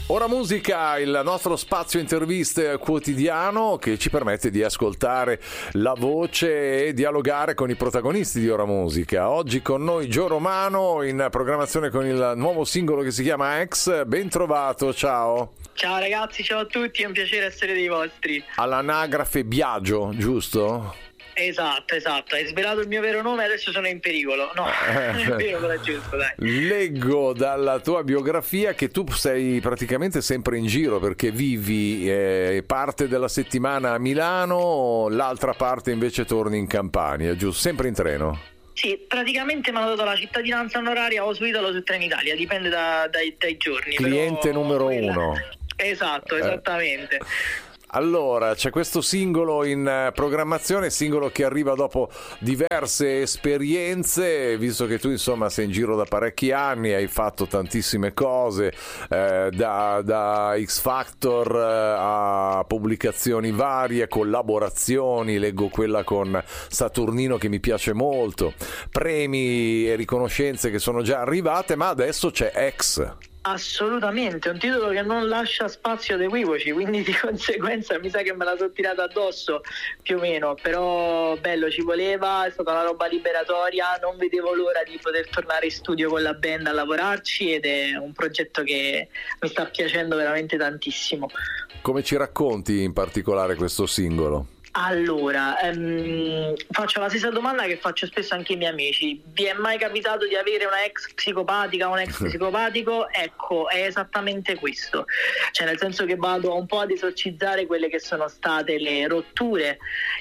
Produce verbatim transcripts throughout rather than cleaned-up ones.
Ora Musica, il nostro spazio interviste quotidiano che ci permette di ascoltare la voce e dialogare con i protagonisti di Ora Musica. Oggi con noi Gio Romano in programmazione con il nuovo singolo che si chiama Ex. Ben trovato, ciao. Ciao ragazzi, ciao a tutti, è un piacere essere dei vostri. All'anagrafe Biagio, giusto? Esatto, esatto, hai svelato il mio vero nome, adesso sono in pericolo. No, è vero, quello è giusto, dai. Leggo dalla tua biografia che tu sei praticamente sempre in giro perché vivi eh, parte della settimana a Milano, l'altra parte invece torni in Campania, giusto? Sempre in treno? Sì, praticamente mi hanno dato la cittadinanza onoraria o su Italo o su Trenitalia, dipende da, dai, dai giorni. Cliente però... numero uno. Esatto, esattamente. Eh. Allora, c'è questo singolo in programmazione, singolo che arriva dopo diverse esperienze, visto che tu insomma sei in giro da parecchi anni, hai fatto tantissime cose, eh, da, da X Factor eh, a pubblicazioni varie, collaborazioni, leggo quella con Saturnino che mi piace molto, premi e riconoscenze che sono già arrivate, ma adesso c'è Ex. Assolutamente, è un titolo che non lascia spazio ad equivoci, quindi di conseguenza mi sa che me la sono tirata addosso più o meno, però bello, ci voleva, è stata una roba liberatoria, non vedevo l'ora di poter tornare in studio con la band a lavorarci ed è un progetto che mi sta piacendo veramente tantissimo. Come ci racconti in particolare questo singolo? Allora, ehm, faccio la stessa domanda che faccio spesso anche ai miei amici. Vi è mai capitato di avere una ex psicopatica o un ex psicopatico? Ecco, è esattamente questo. Cioè, nel senso che vado un po' ad esorcizzare quelle che sono state le rotture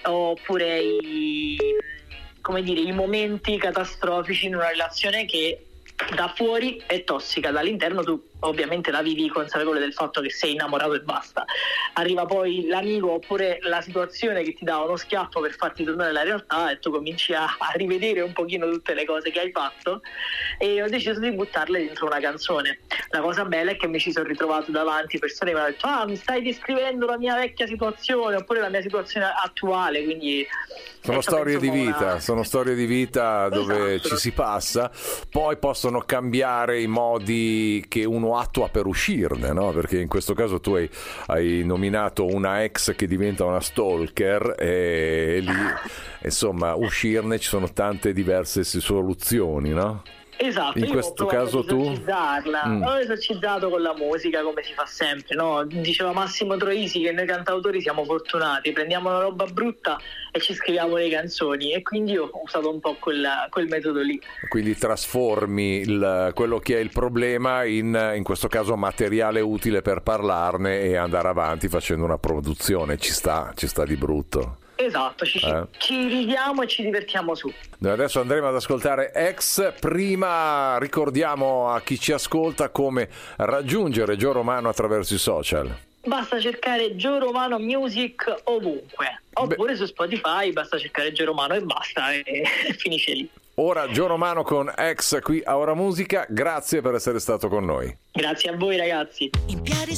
oppure i, come dire, i momenti catastrofici in una relazione che da fuori è tossica, dall'interno tu ovviamente la vivi consapevole del fatto che sei innamorato e basta. Arriva poi l'amico oppure la situazione che ti dà uno schiaffo per farti tornare alla realtà e tu cominci a, a rivedere un pochino tutte le cose che hai fatto, e ho deciso di buttarle dentro una canzone. La cosa bella è che mi ci sono ritrovato davanti persone che mi hanno detto: ah, mi stai descrivendo la mia vecchia situazione oppure la mia situazione attuale, quindi sono storie di vita, una... sono storie di vita dove esatto. Ci si passa, poi possono cambiare i modi che uno attua per uscirne, no? Perché in questo caso tu hai, hai nominato una ex che diventa una stalker e, e lì insomma uscirne ci sono tante diverse soluzioni, no? Esatto, in io questo ho caso tu mm. l'ho esorcizzato con la musica, come si fa sempre, no? Diceva Massimo Troisi che noi cantautori siamo fortunati, prendiamo una roba brutta e ci scriviamo le canzoni, e quindi io ho usato un po' quel, quel metodo lì. Quindi trasformi il, quello che è il problema in, in questo caso materiale utile per parlarne e andare avanti facendo una produzione, ci sta, ci sta di brutto. Esatto, ci, eh. ci ridiamo e ci divertiamo su. Noi adesso andremo ad ascoltare Ex. Prima ricordiamo a chi ci ascolta come raggiungere Gio Romano attraverso i social. Basta cercare Gio Romano Music ovunque, oppure Beh. su Spotify basta cercare Gio Romano e basta, e finisce lì. Ora Gio Romano con Ex qui a Ora Musica, grazie per essere stato con noi. Grazie a voi ragazzi. In piedi